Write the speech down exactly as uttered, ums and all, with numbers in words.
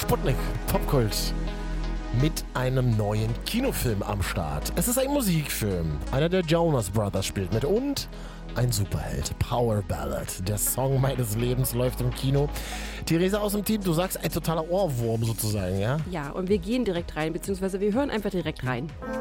Sputnik, Popkult. Mit einem neuen Kinofilm am Start. Es ist ein Musikfilm. Einer der Jonas Brothers spielt mit und ein Superheld. Power Ballad. Der Song meines Lebens läuft im Kino. Theresa aus dem Team, du sagst ein totaler Ohrwurm sozusagen, ja? Ja, und wir gehen direkt rein, beziehungsweise wir hören einfach direkt rein.